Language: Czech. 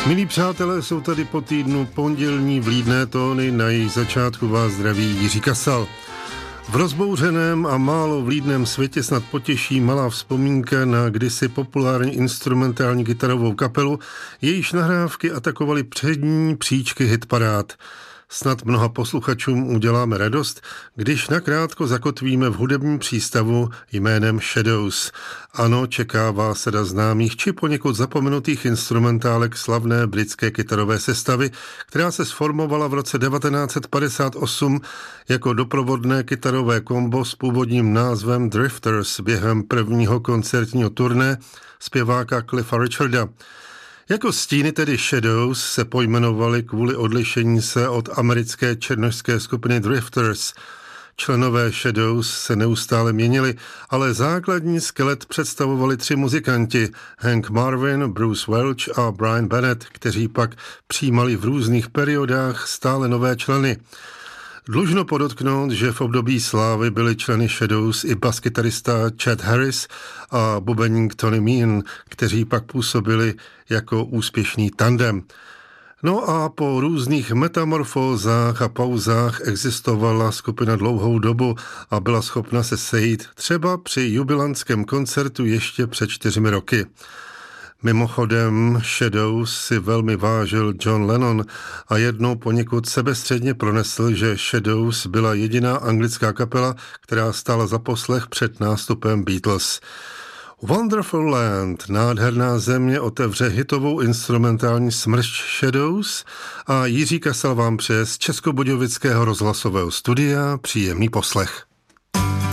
Milí přátelé, jsou tady po týdnu pondělní vlídné tóny, na jejich začátku vás zdraví Jiří Kasal. V rozbouřeném a málo vlídném světě snad potěší malá vzpomínka na kdysi populární instrumentální kytarovou kapelu, jejíž nahrávky atakovaly přední příčky hitparád. Snad mnoha posluchačům uděláme radost, když nakrátko zakotvíme v hudebním přístavu jménem Shadows. Ano, čeká vás sada známých či poněkud zapomenutých instrumentálek slavné britské kytarové sestavy, která se sformovala v roce 1958 jako doprovodné kytarové kombo s původním názvem Drifters během prvního koncertního turné zpěváka Cliffa Richarda. Jako stíny tedy Shadows se pojmenovali kvůli odlišení se od americké černošské skupiny Drifters. Členové Shadows se neustále měnili, ale základní skelet představovali 3 muzikanti, Hank Marvin, Bruce Welch a Brian Bennett, kteří pak přijímali v různých periodách stále nové členy. Dlužno podotknout, že v období slávy byli členy Shadows i baskytarista Chad Harris a bubeník Tony Meehan, kteří pak působili jako úspěšný tandem. No a po různých metamorfózách a pauzách existovala skupina dlouhou dobu a byla schopna se sejít třeba při jubilantském koncertu ještě před 4 roky. Mimochodem Shadows si velmi vážil John Lennon a jednou poněkud sebestředně pronesl, že Shadows byla jediná anglická kapela, která stála za poslech před nástupem Beatles. Wonderful Land, nádherná země, otevře hitovou instrumentální smršť Shadows a Jiří Kasal vám přeje z Českobudějovického rozhlasového studia příjemný poslech.